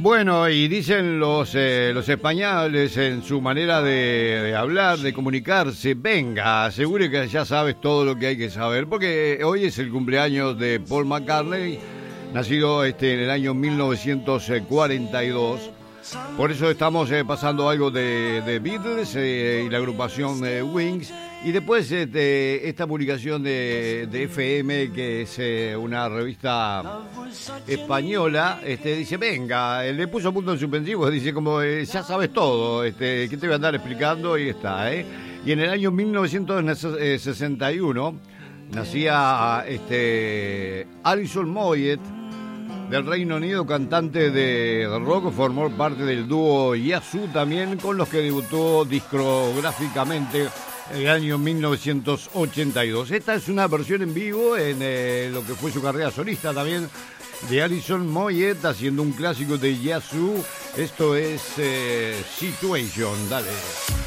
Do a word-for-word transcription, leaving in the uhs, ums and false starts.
Bueno, y dicen los, eh, los españoles en su manera de, de hablar, de comunicarse, venga, asegure que ya sabes todo lo que hay que saber, porque hoy es el cumpleaños de Paul McCartney, nacido este, en el año mil novecientos cuarenta y dos. Por eso estamos eh, pasando algo de, de Beatles eh, y la agrupación eh, Wings. Y después este, esta publicación de, de F M, que es eh, una revista española, este, dice, venga, le puso punto en suspensivo, dice como, eh, ya sabes todo, este, ¿qué te voy a andar explicando? Y está, ¿eh? Y en el año mil novecientos sesenta y uno nacía este, Alison Moyet, del Reino Unido, cantante de rock, formó parte del dúo Yazoo también, con los que debutó discográficamente en el año mil novecientos ochenta y dos. Esta es una versión en vivo en eh, lo que fue su carrera solista también de Alison Moyet, haciendo un clásico de Yazoo. Esto es eh, Situation, dale.